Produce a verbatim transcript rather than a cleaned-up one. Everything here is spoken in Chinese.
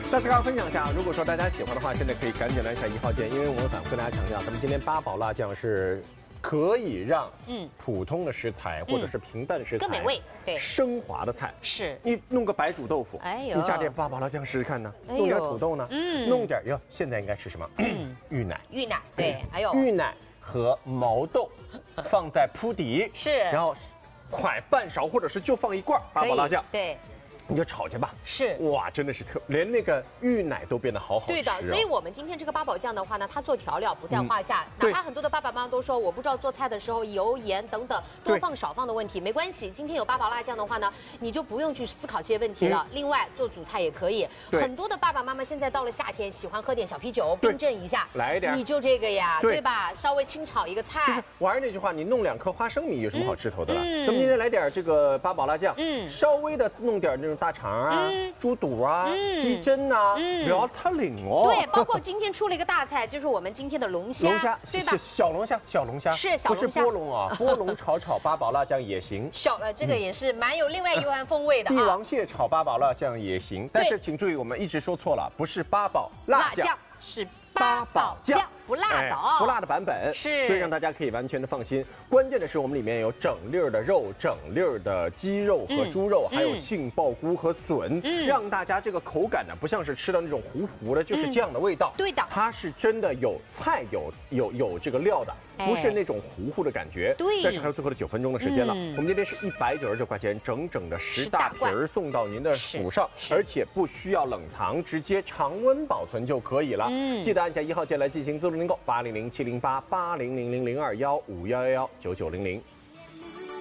再次跟大家分享一下啊，如果说大家喜欢的话，现在可以赶紧来一下一号键，因为我们反复跟大家强调，咱们今天八宝辣酱是可以让嗯普通的食材、嗯、或者是平淡食材更美味，对升华的菜是。 你弄个白煮豆腐， 哎呦， 你加点八宝辣酱试试看呢， 哎、 弄点土豆呢， 嗯， 弄点哟，现在应该吃什么？嗯、芋奶， 芋奶，对，还有芋奶和毛豆放在铺底， 是， 然后快半勺或者是就放一罐八宝辣酱， 对。 你就炒去吧， 是哇，真的是特，连那个芋奶都变得好好吃、哦。 对的，所以我们今天这个八宝酱的话呢，它做调料不在话下。 嗯、 哪怕很多的爸爸妈妈都说我不知道做菜的时候油盐等等多放少放的问题，没关系。今天有八宝辣酱的话呢，你就不用去思考这些问题了。嗯、另外做主菜也可以，很多的爸爸妈妈现在到了夏天喜欢喝点小啤酒，冰镇一下， 来一点， 你就这个呀，对, 对吧？稍微清炒一个菜。 就是我还是那句话，你弄两颗花生米有什么好吃头的了？嗯、咱们今天来点这个八宝辣酱，嗯，稍微的弄点那种大肠啊。嗯猪肚啊，嗯、鸡胗呐、啊，嗯、不要太冷哦。 对，包括今天出了一个大菜，就是我们今天的龙虾， 龙虾对吧？ 小龙虾，小龙虾是小龙虾， 不是波龙啊，波龙炒炒八宝辣酱也行。 小呃，这个也是蛮有另外一番风味的、啊。 帝王蟹炒八宝辣酱也行，但是请注意，我们一直说错了，不是八宝辣酱， 是八宝酱。不辣的哦， 不辣的版本是， 所以让大家可以完全的放心。关键的是我们里面有整粒儿的肉、整粒儿的鸡肉和猪肉，嗯、还有杏鲍菇和笋，嗯、让大家这个口感呢不像是吃到那种糊糊的，就是这样的味道。 嗯、对的， 它是真的有菜有有有这个料的，不是那种糊糊的感觉。 对， 但是还有最后的九分钟的时间了，嗯、我们今天是一百九十九块钱，整整的十大瓶儿送到您的府上，而且不需要冷藏，直接常温保存就可以了。嗯，记得按下一号键来进行自助订购，八零零七零八八零零零零二幺五幺幺幺九九零零。